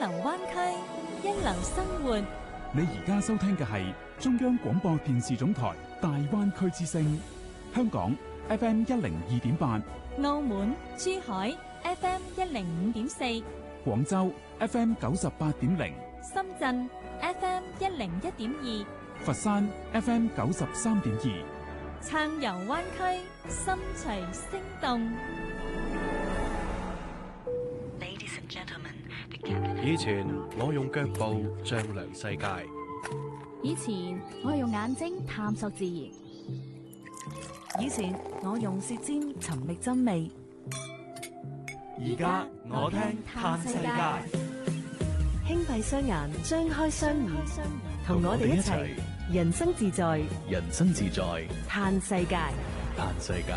流灣區，一流生活。 你而家收聽嘅係中央廣播電視總台大灣區之聲，香港 FM 102.8， 澳門、珠海 FM 105.4， 廣州 FM 98.0， 深圳 FM 101.2， 佛山 FM 93.2， 暢遊灣區，心隨聲動。 以前我用腳步丈量世界， 以前我係用眼睛探索自然， 以前我用舌尖尋覓真味， 而家我聽嘆世界。 輕閉雙眼，張開雙耳，同我哋一齊人生自在， 人生自在， 嘆世界， 嘆世界。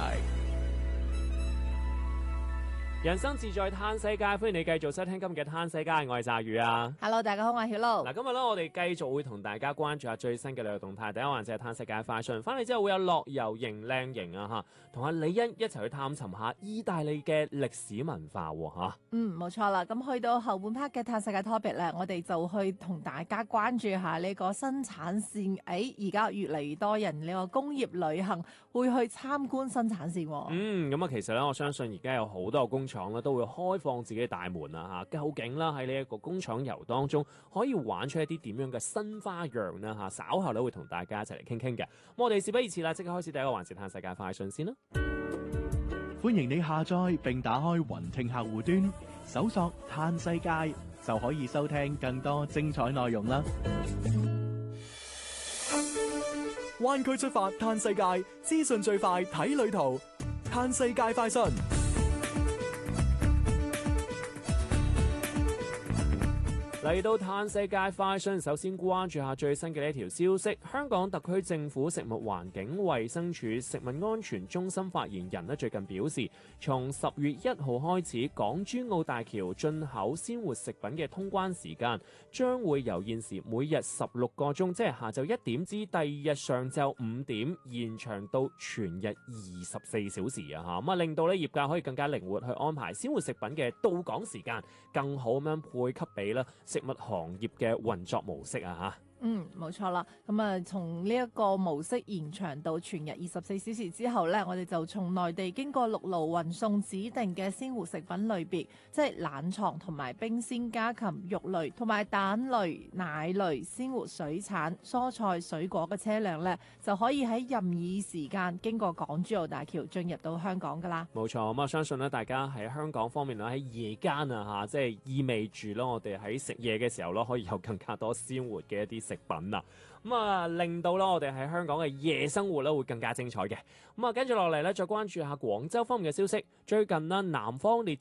人生自在嘆世界，歡迎你繼續收聽今日嘅嘆世界，我係炸魚啊。 Hello， 大家好，我係曉露。 嗱，今日咧我哋繼續會同大家關注下最新嘅旅遊動態。第一環節係嘆世界快訊，翻嚟之後會有樂遊型靚型啊吓，同阿李欣一齊去探尋下意大利嘅歷史文化吓。 冇錯啦。咁去到後半 part 嘅嘆世界 topic 咧，我哋就去同大家關注下呢個生產線。而家越嚟越多人呢個工業旅行會去參觀生產線。 咁啊，其實咧我相信而家有好多工廠咧都會開放自己嘅大門啦吓，究竟啦喺呢一個工廠遊當中可以玩出一啲點樣嘅新花樣啦吓，稍後咧會同大家一齊嚟傾傾嘅。咁我哋事不宜遲啦，即刻開始第一個環節嘆世界快訊先啦。 歡迎你下載並打開雲聽客戶端，搜索嘆世界就可以收聽更多精彩內容啦。 灣區出發嘆世界，資訊最快睇旅途，嘆世界快訊。 嚟到嘆世界快訊，首先關注下最新嘅呢一條消息。香港特區政府食物環境衛生署食物安全中心發言人最近表示，從10月1號開始，港珠澳大橋進口鮮活食品嘅通關時間將會由現時每日16個鐘，即係下晝1點至第二日上晝5點，延長到全日24小時啊！咁令到咧業界可以更加靈活去安排鮮活食品嘅到港時間，更好咁樣配給俾啦食物行業嘅運作模式啊！ 冇錯啦。咁啊，從呢一個模式延長到全日24小時之後呢，我哋就從內地經過陸路運送指定嘅鮮活食品類別，即係冷藏同埋冰鮮家禽、肉類同埋蛋類、奶類、鮮活水產、蔬菜、水果嘅車輛呢，就可以喺任意時間經過港珠澳大橋進入到香港噶啦。 冇錯，咁啊，相信咧大家喺香港方面咧喺夜間啊即係意味住咯，我哋喺食嘢嘅時候咯，可以有更加多鮮活嘅一啲食品啊，咁啊令到我哋喺香港嘅夜生活咧會更加精彩嘅。咁啊，跟住落嚟咧，再關注下廣州方面嘅消息。最近南方列